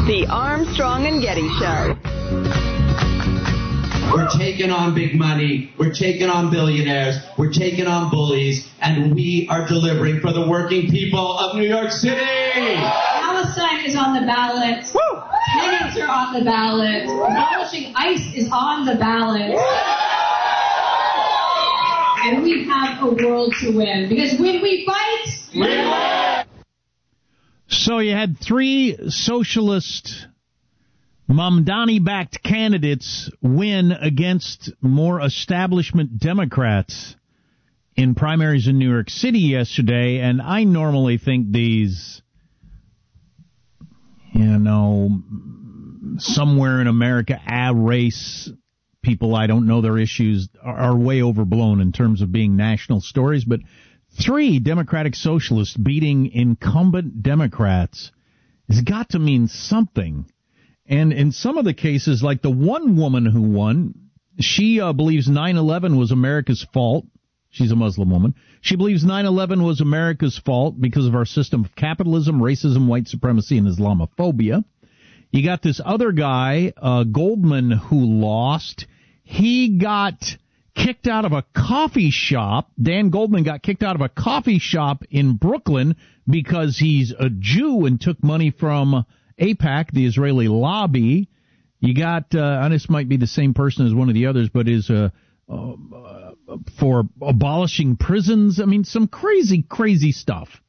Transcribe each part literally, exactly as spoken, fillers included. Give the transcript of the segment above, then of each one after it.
The Armstrong and Getty Show. We're taking on big money. We're taking on billionaires. We're taking on bullies. And we are delivering for the working people of New York City. Palestine is on the ballot. Woo! Tenants are on the ballot. Abolishing ICE is on the ballot. And we have a world to win. Because when we fight, we win. So you had three socialist Mamdani-backed candidates win against more establishment Democrats in primaries in New York City yesterday, and I normally think these, you know, somewhere in America, a race people, I don't know their issues, are, are way overblown in terms of being national stories, but three Democratic socialists beating incumbent Democrats has got to mean something. And in some of the cases, like the one woman who won, she uh, believes nine eleven was America's fault. She's a Muslim woman. She believes nine eleven was America's fault because of our system of capitalism, racism, white supremacy, and Islamophobia. You got this other guy, uh, Goldman, who lost. He got kicked out of a coffee shop. Dan Goldman got kicked out of a coffee shop in Brooklyn because he's a Jew and took money from AIPAC, the Israeli lobby. You got, uh, and this might be the same person as one of the others, but is uh, uh, for abolishing prisons. I mean, some crazy, crazy stuff.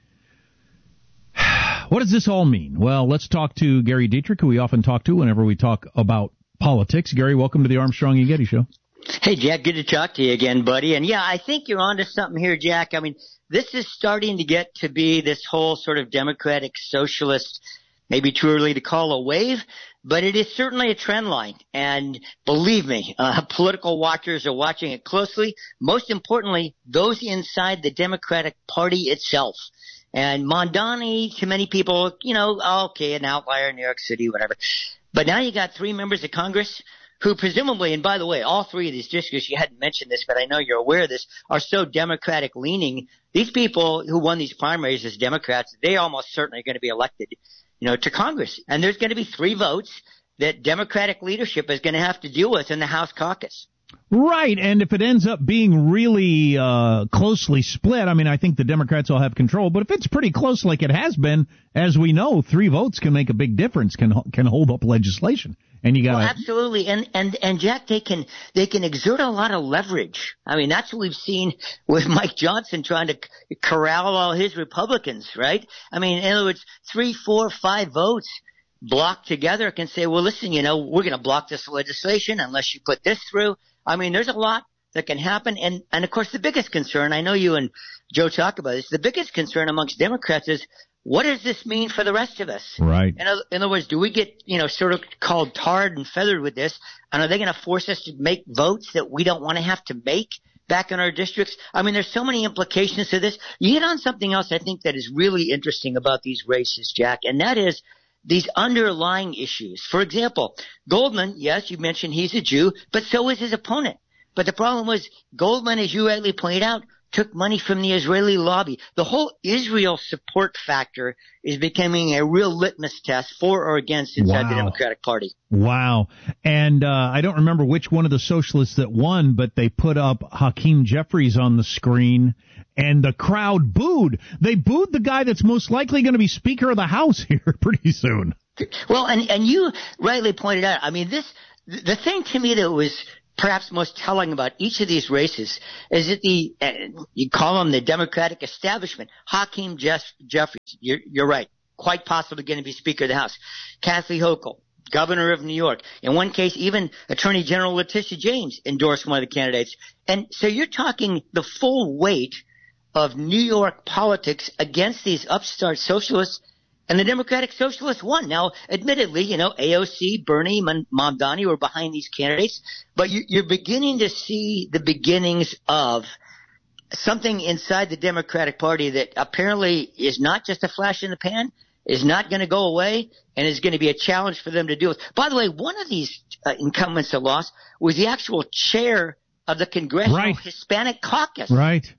What does this all mean? Well, let's talk to Gary Dietrich, who we often talk to whenever we talk about politics. Gary, welcome to the Armstrong and Getty Show. Hey, Jack, good to talk to you again, buddy. And yeah, I think you're onto something here, Jack. I mean, this is starting to get to be this whole sort of democratic socialist, maybe too early to call a wave, but it is certainly a trend line. And believe me, uh, political watchers are watching it closely. Most importantly, those inside the Democratic Party itself. And Mamdani, to many people, you know, okay, an outlier in New York City, whatever. But now you got three members of Congress who presumably, and by the way, all three of these districts, you hadn't mentioned this, but I know you're aware of this, are so Democratic leaning. These people who won these primaries as Democrats, they almost certainly are going to be elected, you know, to Congress. And there's going to be three votes that Democratic leadership is going to have to deal with in the House caucus. Right, and if it ends up being really uh closely split, I mean, I think the Democrats will have control, but if it's pretty close like it has been, as we know, three votes can make a big difference, can can hold up legislation. And you got well, absolutely, and and and Jack, they can they can exert a lot of leverage. I mean, that's what we've seen with Mike Johnson trying to c- corral all his Republicans, right? I mean, in other words, three, four, five votes blocked together can say, well, listen, you know, we're going to block this legislation unless you put this through. I mean, there's a lot that can happen, and and of course, the biggest concern, I know you and Joe talk about this, the biggest concern amongst Democrats is, what does this mean for the rest of us? Right. In other, in other words, do we get, you know, sort of called tarred and feathered with this? And are they going to force us to make votes that we don't want to have to make back in our districts? I mean, there's so many implications to this. You hit on something else I think that is really interesting about these races, Jack, and that is these underlying issues. For example, Goldman, yes, you mentioned he's a Jew, but so is his opponent. But the problem was Goldman, as you rightly pointed out, took money from the Israeli lobby. The whole Israel support factor is becoming a real litmus test for or against inside wow. the Democratic Party. Wow. And uh, I don't remember which one of the socialists that won, but they put up Hakeem Jeffries on the screen, and the crowd booed. They booed the guy that's most likely going to be Speaker of the House here pretty soon. Well, and, and you rightly pointed out, I mean, this the thing to me that was perhaps most telling about each of these races is that the, uh, you call them the Democratic establishment, Hakeem Jeff, Jeffries, you're, you're right, quite possibly going to be Speaker of the House. Kathy Hochul, Governor of New York. In one case, even Attorney General Letitia James endorsed one of the candidates. And so you're talking the full weight of New York politics against these upstart socialists, and the Democratic Socialists won. Now, admittedly, you know, A O C, Bernie, Mamdani were behind these candidates, but you, you're beginning to see the beginnings of something inside the Democratic Party that apparently is not just a flash in the pan, is not going to go away, and is going to be a challenge for them to deal with. By the way, one of these uh, incumbents that lost was the actual chair of the Congressional right. Hispanic Caucus. Right.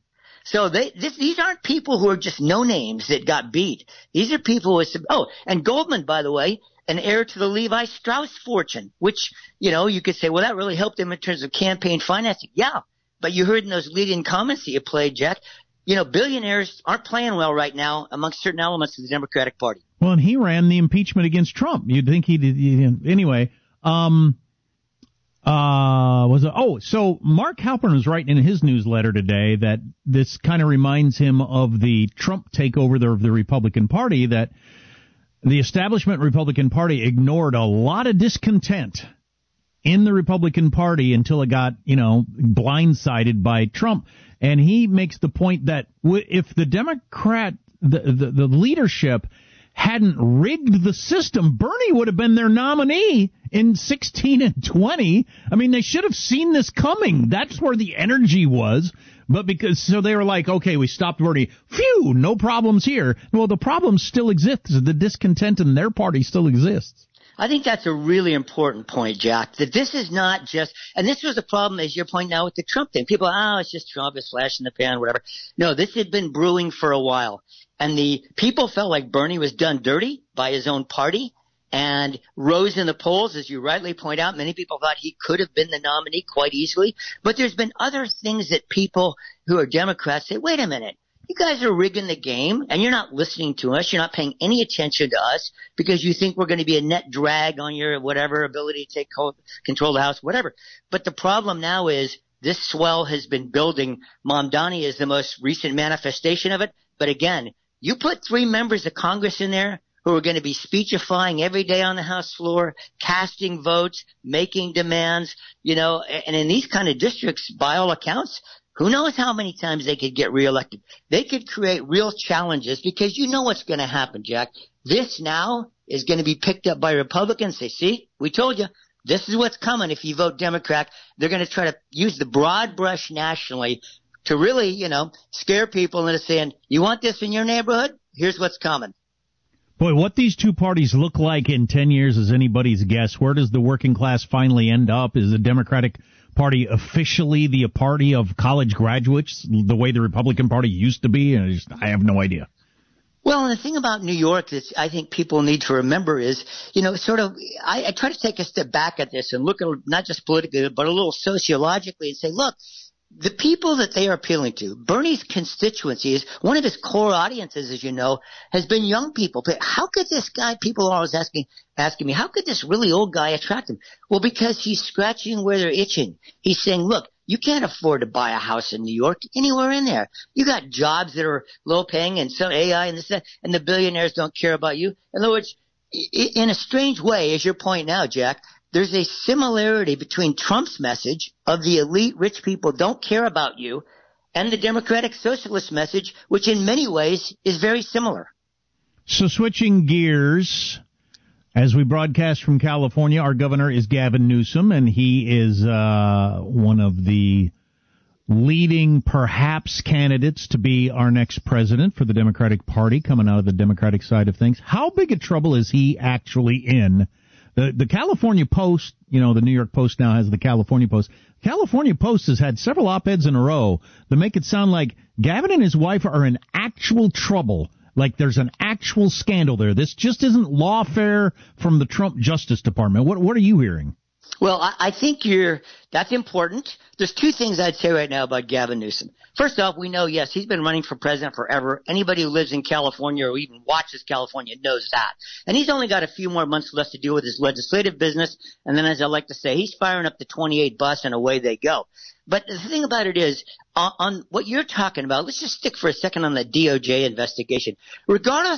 So they, this, these aren't people who are just no names that got beat. These are people with some, oh, and Goldman, by the way, an heir to the Levi Strauss fortune, which, you know, you could say, well, that really helped him in terms of campaign financing. Yeah. But you heard in those leading comments that you played, Jack, you know, billionaires aren't playing well right now amongst certain elements of the Democratic Party. Well, and he ran the impeachment against Trump. You'd think he did. Anyway, um, uh, was it, oh, so Mark Halpern was writing in his newsletter today that this kind of reminds him of the Trump takeover of the Republican Party, that the establishment Republican Party ignored a lot of discontent in the Republican Party until it got, you know, blindsided by Trump. And he makes the point that w- if the Democrat, the, the, the leadership hadn't rigged the system, Bernie would have been their nominee in sixteen and twenty. I mean, they should have seen this coming. That's where the energy was. But because, so they were like, okay, we stopped Bernie. Phew, no problems here. Well, the problems still exist. The discontent in their party still exists. I think that's a really important point, Jack, that this is not just, and this was a problem, as you're pointing out, with the Trump thing. People, oh, it's just Trump, it's flash in the pan, whatever. No, this had been brewing for a while. And the people felt like Bernie was done dirty by his own party and rose in the polls, as you rightly point out. Many people thought he could have been the nominee quite easily. But there's been other things that people who are Democrats say, wait a minute. You guys are rigging the game, and you're not listening to us. You're not paying any attention to us because you think we're going to be a net drag on your whatever ability to take control of the House, whatever. But the problem now is this swell has been building. Mamdani is the most recent manifestation of it. But again, you put three members of Congress in there who are going to be speechifying every day on the House floor, casting votes, making demands, you know, and in these kind of districts, by all accounts, who knows how many times they could get reelected. They could create real challenges because you know what's going to happen, Jack. This now is going to be picked up by Republicans. Say, see, we told you, this is what's coming if you vote Democrat. They're going to try to use the broad brush nationally to really, you know, scare people into saying, you want this in your neighborhood? Here's what's coming. Boy, what these two parties look like in ten years is anybody's guess. Where does the working class finally end up? Is the Democratic Party officially the party of college graduates, the way the Republican Party used to be? And I, just, I have no idea. Well, and the thing about New York that I think people need to remember is, you know, sort of, I, I try to take a step back at this and look at not just politically, but a little sociologically and say, look, the people that they are appealing to, Bernie's constituencies, one of his core audiences, as you know, has been young people. But how could this guy, people are always asking, asking me, how could this really old guy attract them? Well, because he's scratching where they're itching. He's saying, look, you can't afford to buy a house in New York, anywhere in there. You got jobs that are low paying and some A I and this, and the billionaires don't care about you. In other words, in a strange way, as you're pointing out, Jack, there's a similarity between Trump's message of the elite rich people don't care about you and the Democratic Socialist message, which in many ways is very similar. So switching gears, as we broadcast from California, our governor is Gavin Newsom, and he is uh one of the leading, perhaps, candidates to be our next president for the Democratic Party, coming out of the Democratic side of things. How big a trouble is he actually in? The, the California Post, you know, the New York Post now has the California Post. California Post has had several op-eds in a row that make it sound like Gavin and his wife are in actual trouble, like there's an actual scandal there. This just isn't lawfare from the Trump Justice Department. What, what are you hearing? Well, I, I think you're, that's important. There's two things I'd say right now about Gavin Newsom. First off, we know, yes, he's been running for president forever. Anybody who lives in California or even watches California knows that. And he's only got a few more months left to deal with his legislative business. And then, as I like to say, he's firing up the twenty-eight bus and away they go. But the thing about it is, on, on what you're talking about, let's just stick for a second on the D O J investigation. Regardless